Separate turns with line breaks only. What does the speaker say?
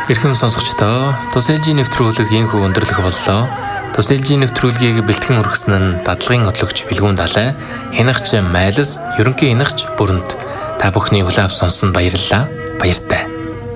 Эрхэм сонсогчдоо, Тус ээлжийн нэвтрүүлэг инхүү өндөрлөх боллоо. Тус ээлжийн нэвтрүүлгийг бэлтгэн хүргэсэн нь дадлагын хөтлөгч Билгүүн Далай, хянагч Майлс, ерөнхий хянагч Бүрэнт. Та бүхний хүлээв сонссон баярлалаа. Баяртай.